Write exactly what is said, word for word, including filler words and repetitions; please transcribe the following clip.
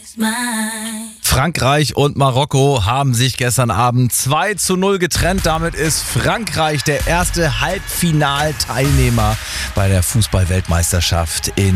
Frankreich und Marokko haben sich gestern Abend zwei zu null getrennt. Damit ist Frankreich der erste Halbfinalteilnehmer bei der Fußball-Weltmeisterschaft in